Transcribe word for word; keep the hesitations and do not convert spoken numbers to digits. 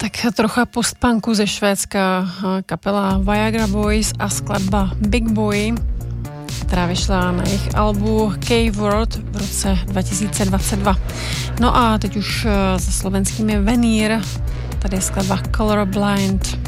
Tak trocha postpunku ze Švédska, kapela Viagra Boys a skladba Big Boy, která vyšla na jejich albu K-World v roce dva tisíce dvacet dva. No a teď už za slovenskými Venír, tady je skladba Colorblind.